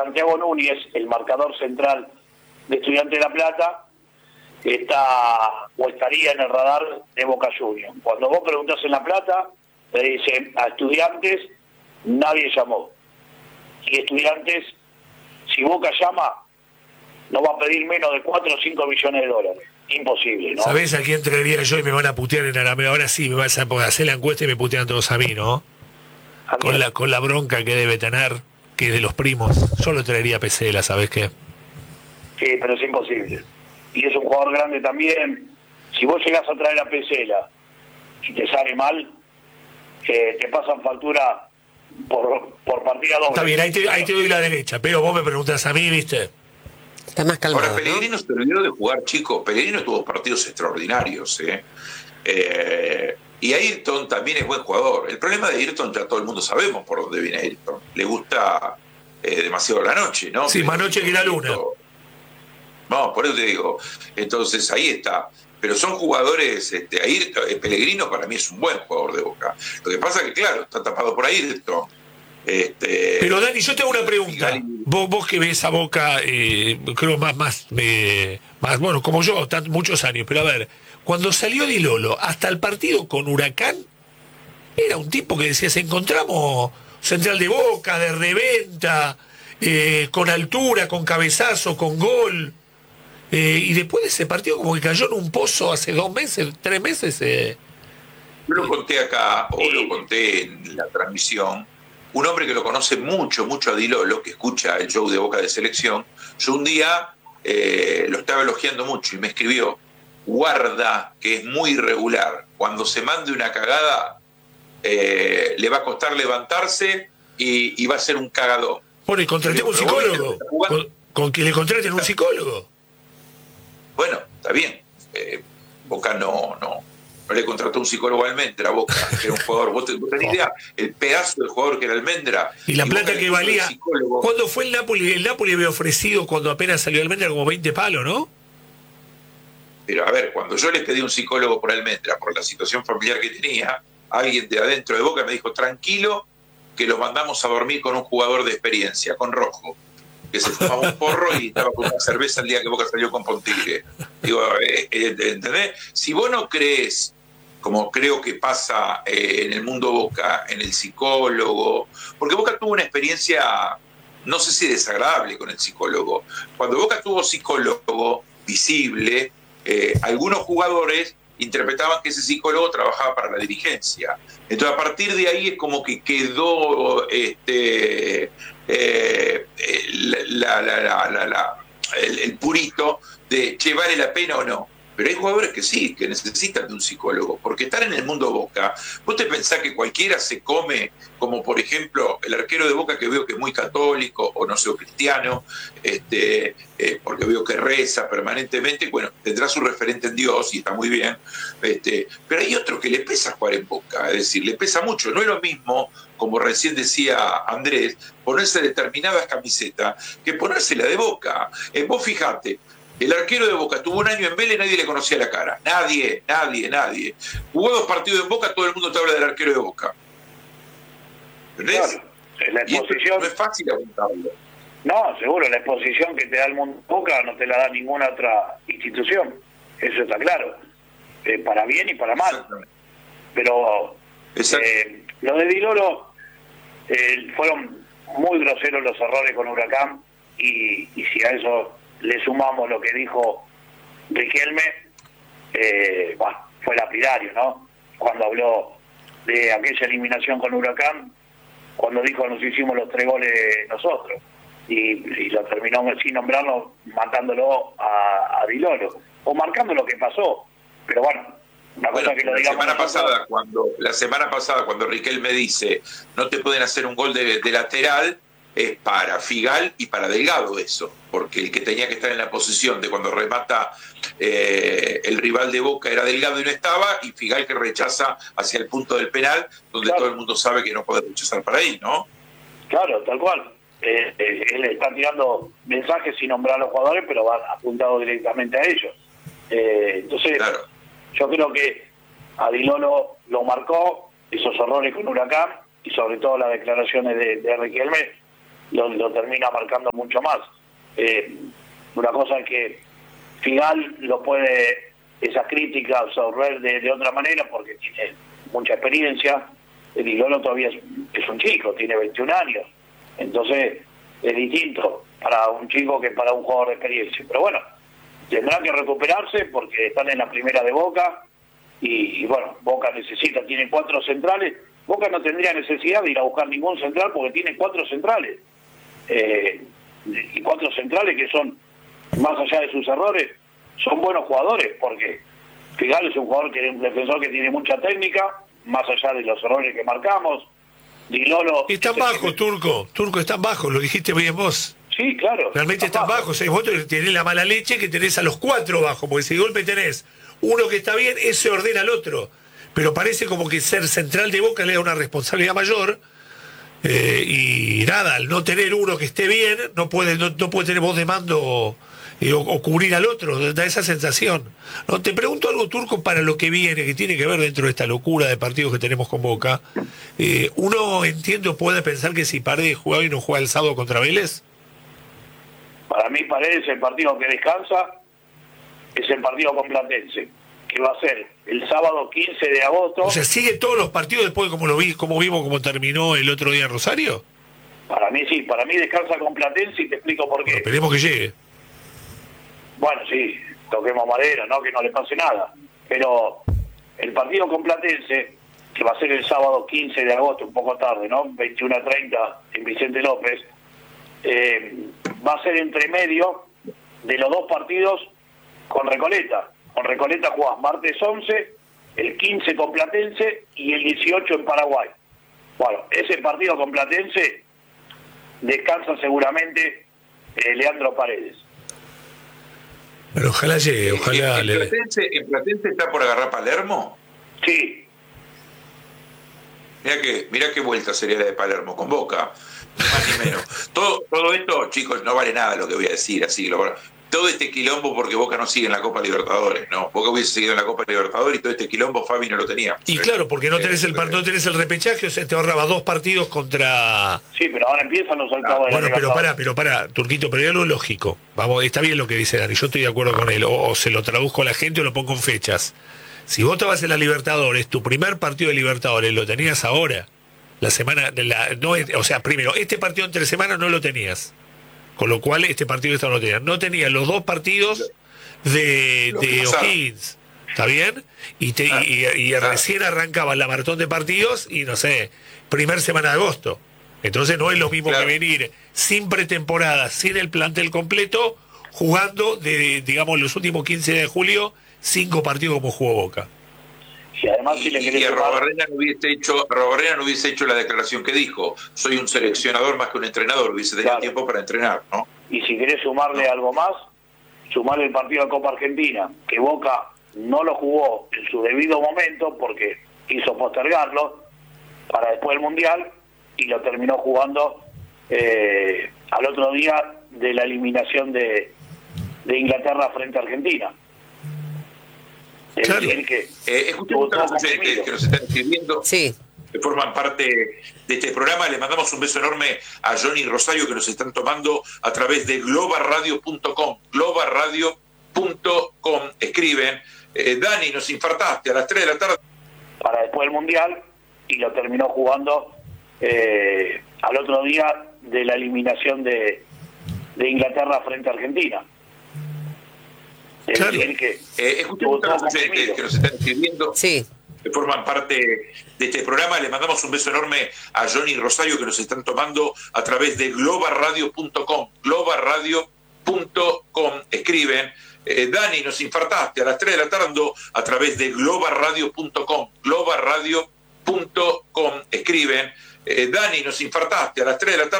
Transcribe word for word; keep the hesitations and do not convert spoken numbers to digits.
Santiago Núñez, el marcador central de Estudiantes de La Plata, está o estaría en el radar de Boca Juniors. Cuando vos preguntás en La Plata, te dicen a Estudiantes nadie llamó. Y Estudiantes, si Boca llama, no va a pedir menos de cuatro o cinco millones de dólares. Imposible, ¿no? ¿Sabés a quién traería yo y me van a putear en Arameo? Ahora sí, me vas a hacer la encuesta y me putean todos a mí, ¿no? Con la, con la bronca que debe tener, que es de los primos. Yo lo traería a Pesela, ¿sabés qué? Sí, pero es imposible. Y es un jugador grande también. Si vos llegás a traer a Pesela y te sale mal, eh, te pasan factura por, por partida doble. Está bien, ahí te, ahí te doy la derecha, pero vos me preguntás a mí, ¿viste? Está más calmado. Ahora, Pellegrino, ¿no?, se olvidó de jugar, chicos. Pellegrino tuvo partidos extraordinarios, ¿eh? Eh, y Ayrton también es buen jugador. El problema de Ayrton ya todo el mundo sabemos por dónde viene Ayrton. Le gusta eh, demasiado la noche, ¿no? Sí, más noche que la luna. No, por eso te digo. Entonces, ahí está. Pero son jugadores, este, Ayrton, eh, Pellegrino para mí es un buen jugador de Boca. Lo que pasa es que, claro, está tapado por Ayrton. Este, Pero Dani, yo te hago una pregunta. Vos, vos que ves a Boca, eh, creo más, más, eh, más, bueno, como yo, tan, muchos años, pero a ver, cuando salió Di Lolo hasta el partido con Huracán, era un tipo que decías, encontramos central de Boca, de reventa, eh, con altura, con cabezazo, con gol, eh, y después de ese partido como que cayó en un pozo hace dos meses, tres meses. Eh. Yo lo conté acá, o lo conté en la transmisión. Un hombre que lo conoce mucho, mucho a Di Lolo, que escucha el show de Boca de Selección, yo un día eh, lo estaba elogiando mucho y me escribió: guarda que es muy irregular, cuando se mande una cagada eh, le va a costar levantarse y, y va a ser un cagadón. Bueno, y contratemos un psicólogo, con, con que le contraten un psicólogo. Bueno, está bien, eh, Boca no... no No le contrató un psicólogo a Almendra, Boca, que era un jugador. ¿Vos tenés idea? El pedazo del jugador que era Almendra. Y la y plata que valía. ¿Cuándo fue el Napoli? El Napoli había ofrecido, cuando apenas salió Almendra, como veinte palos, ¿no? Pero a ver, cuando yo les pedí un psicólogo por Almendra, por la situación familiar que tenía, alguien de adentro de Boca me dijo: tranquilo, que lo mandamos a dormir con un jugador de experiencia, con Rojo, que se fumaba un porro y estaba con una cerveza el día que Boca salió con Pontigre. Digo, eh, eh, ¿entendés? Si vos no crees, como creo que pasa eh, en el mundo Boca, en el psicólogo, porque Boca tuvo una experiencia, no sé si desagradable con el psicólogo. Cuando Boca tuvo psicólogo visible, eh, algunos jugadores interpretaban que ese psicólogo trabajaba para la dirigencia. Entonces, a partir de ahí es como que quedó este, eh, la, la, la, la, la, el, el purito de, che, ¿vale la pena o no? Pero hay jugadores que sí, que necesitan de un psicólogo, porque estar en el mundo Boca, vos te pensás que cualquiera se come, como por ejemplo el arquero de Boca, que veo que es muy católico, o no sé, o cristiano, este, eh, porque veo que reza permanentemente, bueno, tendrá su referente en Dios y está muy bien, este, pero hay otro que le pesa jugar en Boca, es decir, le pesa mucho. No es lo mismo, como recién decía Andrés, ponerse determinadas camisetas que ponérsela de Boca. Eh, vos fijate, el arquero de Boca tuvo un año en Vélez, nadie le conocía la cara. Nadie, nadie, nadie. Jugó dos partidos en Boca, todo el mundo te habla del arquero de Boca. ¿Entendés? Claro, la exposición... no es fácil apuntarlo. No, seguro, la exposición que te da el mundo Boca no te la da ninguna otra institución. Eso está claro. Eh, para bien y para mal. Pero eh, lo de Di Lolo, eh, fueron muy groseros los errores con Huracán, y, y si a eso le sumamos lo que dijo Riquelme, eh, bueno, fue lapidario, ¿no? Cuando habló de aquella eliminación con Huracán, cuando dijo nos hicimos los tres goles nosotros, y, y lo terminó sin nombrarlo, matándolo a, a Di Lolo, o marcando lo que pasó. Pero bueno, una bueno, cosa que lo la digamos semana nosotros... pasada, cuando la semana pasada cuando Riquelme dice no te pueden hacer un gol de, de lateral, es para Figal y para Delgado eso, porque el que tenía que estar en la posición de cuando remata eh, el rival de Boca era Delgado y no estaba, y Figal que rechaza hacia el punto del penal, donde claro, todo el mundo sabe que no puede rechazar para ahí, ¿no? Claro, tal cual. Eh, eh, él está tirando mensajes sin nombrar a los jugadores, pero va apuntado directamente a ellos. Eh, entonces, claro, yo creo que a Di Lolo lo marcó, esos errores con Huracán, y sobre todo las declaraciones de, de Riquelme, lo, lo termina marcando mucho más. Eh, una cosa es que Figal lo puede, esa crítica, absorber de, de otra manera porque tiene mucha experiencia. Di Lolo todavía es, es un chico, tiene veintiún años, entonces es distinto para un chico que para un jugador de experiencia. Pero bueno, tendrá que recuperarse porque están en la primera de Boca y, y bueno, Boca necesita, tiene cuatro centrales. Boca no tendría necesidad de ir a buscar ningún central porque tiene cuatro centrales. Eh, y cuatro centrales que son, más allá de sus errores, son buenos jugadores porque Figal es un jugador, que un defensor que tiene mucha técnica, más allá de los errores que marcamos. Di Lolo... Están bajos, Turco, Turco, están bajos, lo dijiste bien vos. Sí, claro. Realmente están bajos. bajos. Vos tenés la mala leche que tenés a los cuatro bajos, porque si de golpe tenés uno que está bien, ese ordena al otro. Pero parece como que ser central de Boca le da una responsabilidad mayor. Eh, y nada, al no tener uno que esté bien, no puede, no, no puede tener voz de mando eh, o, o cubrir al otro, da esa sensación. No, te pregunto algo, Turco, para lo que viene, que tiene que ver dentro de esta locura de partidos que tenemos con Boca. Eh, uno, entiendo, puede pensar que si Paredes juega y no juega el sábado contra Vélez. Para mí Paredes, el partido que descansa es el partido con Platense, que va a ser el sábado quince de agosto. O sea, ¿sigue todos los partidos después como lo vi, como vimos cómo terminó el otro día en Rosario? Para mí sí, para mí descansa con Platense y te explico por qué. Bueno, esperemos que llegue. Bueno, sí, toquemos madera, ¿no? Que no le pase nada. Pero el partido con Platense, que va a ser el sábado quince de agosto, un poco tarde, ¿no? veintiuno a treinta en Vicente López, eh, va a ser entre medio de los dos partidos con Recoleta. Con Recoleta jugás martes once, el quince con Platense y el dieciocho en Paraguay. Bueno, ese partido con Platense descansa seguramente eh, Leandro Paredes. Pero ojalá llegue, ojalá... ¿En, en, Platense, ¿En Platense está por agarrar Palermo? Sí. Mirá que, mirá qué vuelta sería la de Palermo con Boca, más ni menos. Todo, todo esto, chicos, no vale nada lo que voy a decir, así lo, todo este quilombo porque Boca no sigue en la Copa Libertadores, ¿no? Boca hubiese seguido en la Copa Libertadores y todo este quilombo Fabi no lo tenía. Y claro, porque no tenés el no tenés el repechaje, o sea, te ahorraba dos partidos contra... Sí, pero ahora empiezan los octavos ah, de la Bueno, pero pará, pero pará, Turquito, pero hay algo lógico. Vamos, está bien lo que dice Dani, yo estoy de acuerdo con él, o, o se lo traduzco a la gente o lo pongo en fechas. Si vos te vas en la Libertadores, tu primer partido de Libertadores lo tenías ahora. La semana de la no o sea, primero, este partido entre semanas no lo tenías. Con lo cual este partido no lo tenías. No tenías los dos partidos de, de O'Higgins. ¿Está bien? Y, te, ah, y, y ah. recién arrancaba la maratón de partidos y no sé, primer semana de agosto. Entonces no es lo mismo claro. que venir sin pretemporada, sin el plantel completo, jugando de, digamos, los últimos quince de julio, cinco partidos como jugó Boca. Y además si y, le y a Robarrena no hubiese hecho Robarrena no hubiese hecho la declaración que dijo, soy un seleccionador más que un entrenador, hubiese tenido claro. tiempo para entrenar, ¿no? Y si querés sumarle no. algo más, sumarle el partido de Copa Argentina, que Boca no lo jugó en su debido momento porque quiso postergarlo para después del Mundial y lo terminó jugando eh, al otro día de la eliminación de, de Inglaterra frente a Argentina. Claro. Que eh, escuchemos a los oyentes que nos están escribiendo, sí. que forman parte de este programa. Les mandamos un beso enorme a Johnny Rosario, que nos están tomando a través de global radio punto com. global radio punto com. Escriben, eh, Dani, nos infartaste a las tres de la tarde. Para después del Mundial, y lo terminó jugando eh, al otro día de la eliminación de, de Inglaterra frente a Argentina. Claro. Que eh, escuchemos a los oyentes que nos están escribiendo, sí. que forman parte de este programa. Les mandamos un beso enorme a Johnny Rosario, que nos están tomando a través de global radio punto com. global radio punto com. Escriben, eh, Dani, nos infartaste a las tres de la tarde a través de global radio punto com. global radio punto com. Escriben, eh, Dani, nos infartaste a las tres de la tarde.